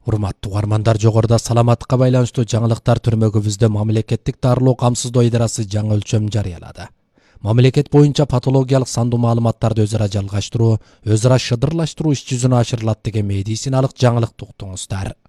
Урматтуу угармандар, жогоруда саламаттыкка байланыштуу жаңылыктар түрмөгүбүздө мамлекеттик дарылоо камсыздоо идарасы жаңы өлчөм жарыялады. Мамлекет боюнча патологиялык сандуу маалыматтарды өз ара жалгаштыруу, өз ара шыдырлаштыруу иш жүзүнө ашырылат деген медициналык жаңылыкты уктуңуздар.